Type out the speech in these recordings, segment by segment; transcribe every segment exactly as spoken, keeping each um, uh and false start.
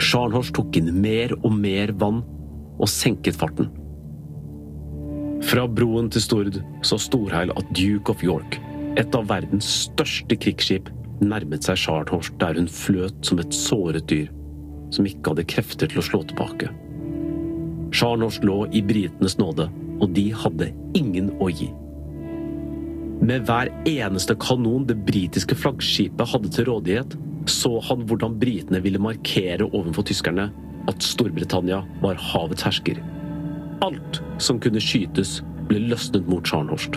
Scharnhorst tok inn mer og mer vann og senket farten. Fra broen til Stord så Storheil at Duke of York, et av verdens største krigsskip, nærmet seg Scharnhorst der hun fløt som et såret dyr, som ikke hadde krefter til å slå tilbake. Scharnhorst lå i britenes nåde, og de hadde ingen å gi. Med hver eneste kanon det britiske flaggskipet hadde til rådighet, så han hvordan britene ville markere overfor tyskerne at Storbritannia var havets hersker. Alt som kunne skytes ble løsnet mot Scharnhorst.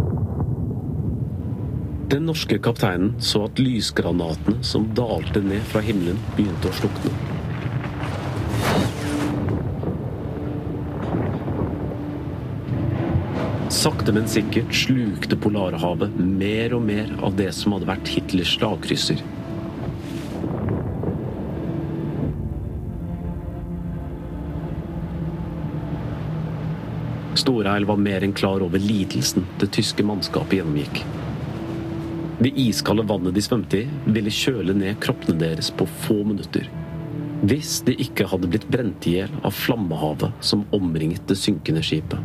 Den norske kapteinen så at lysgranatene som dalte ned fra himmelen begynte å slukne. Sakte, men sikkert slukte Polarhavet mer og mer av det som hadde vært Hitlers slagkrysser. Storheil var mer enn klar over lidelsen det tyske mannskapet gjennomgikk. Det iskalde vannet de svømte i ville kjøle ned kroppene deres på få minutter, hvis de ikke hadde blitt brent ihjel av flammehavet som omringet det synkende skipet.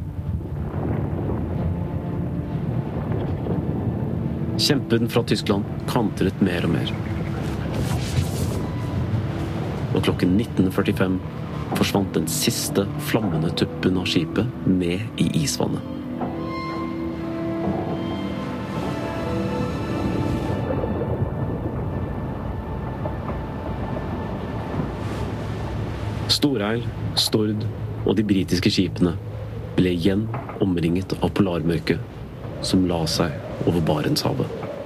Kjempen fra Tyskland kantret mer og mer. Og klokken nitten førtifem forsvant den siste flammende tuppen av skipet ned i isvannet. Storheil, Stord og de britiske skipene ble igjen omringet av polarmørket som la seg over Barentshavet.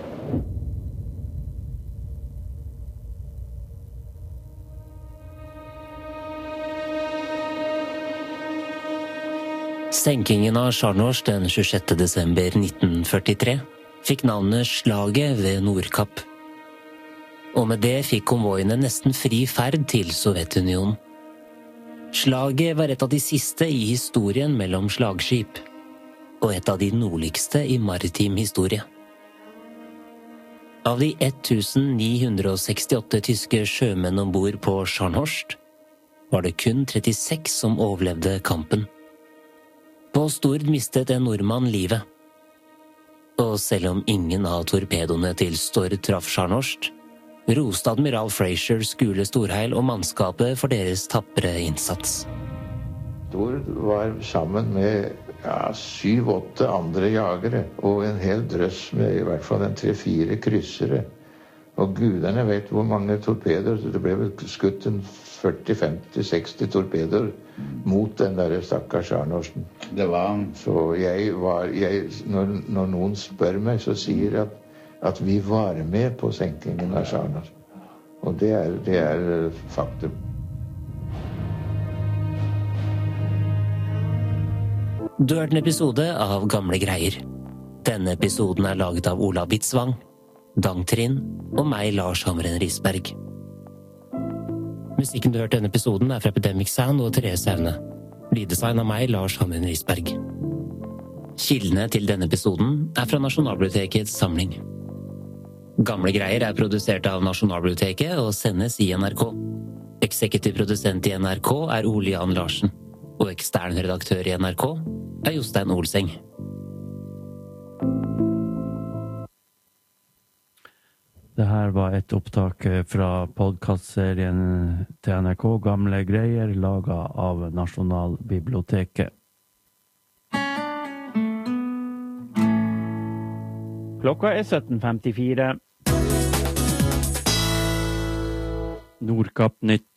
Senkingen av Scharnhorst den tjuesjette desember nitten førtitre fikk navnet Slaget ved Nordkapp. Og med det fikk konvoiene nesten fri ferd til Sovjetunionen. Slaget var et av de siste i historien mellom slagskip, og et av de nordligste i maritim historie. Av de ni hundre sekstiåtte tyske sjømenn ombord på Scharnhorst, var det kun trettiseks som overlevde kampen. På Stord mistet en nordmann livet. Og selv om ingen av torpedoene til Stord traff Scharnhorst, roste admiral Fraser Skule Storheil og mannskapet for deres tappere innsats. Stord var sammen med ja, syv-åtte andre jagere, og en hel drøss med i hvert fall en tre-fire kryssere. Og guderne vet hvor mange torpedoer, det ble vel skutt en førti, femti, seksti torpedoer mot den der stakkars Scharnhorsten. Det var så jeg var, jeg, når, når noen spør meg, så sier jeg at, at vi var med på senkingen av Scharnhorst. Og det er, det er faktum. Du har hørt en episode av Gamle Greier. Denne episoden er laget av Ola Bitsvang, Dang Trind og meg, Lars Hammeren Risberg. Musikken du hørte denne episoden er fra Epidemic Sound og Therese Aune. Lyddesign av meg, Lars Hammeren Risberg. Kildene til denne episoden er fra Nasjonalbibliotekets samling. Gamle Greier er produsert av Nasjonalbiblioteket og sendes i N R K. Eksekutiv produsent i N R K er Ole Jan Larsen, og ekstern redaktør i N R K er Jostein Olseng. Det her var et opptak fra podcastserien til N R K, Gamle Greier, laget av Nasjonalbiblioteket. Klokka er sytten femtifire. Nordkapp Nytt.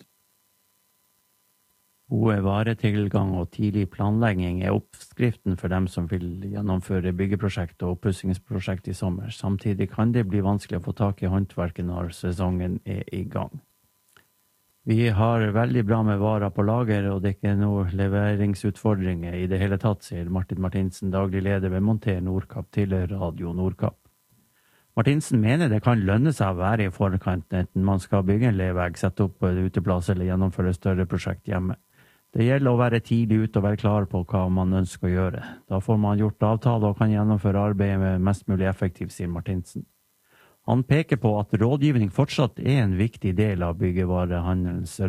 God varetilgang og tidlig planlegging er oppskriften for dem som vil gjennomføre byggeprosjekt og oppussingsprosjekt i sommer. Samtidig kan det bli vanskelig å få tak i håndverket når sesongen er i gang. Vi har veldig bra med varer på lager, og det er ikke noe leveringsutfordringer i det hele tatt, sier Martin Martinsen, daglig leder ved Monter Nordkapp til Radio Nordkapp. Martinsen mener det kan lønne seg å være i forkant enten man skal bygge en levegg, sette opp en uteplass eller gjennomføre større prosjekt hjemme. Det gjelder å være tidlig ute og være klar på hva man ønsker å gjøre. Da får man gjort avtale og kan gjennomføre arbeidet med mest mulig effektivt, sier Martinsen. Han peker på at rådgivning fortsatt er en viktig del av byggevarehandelens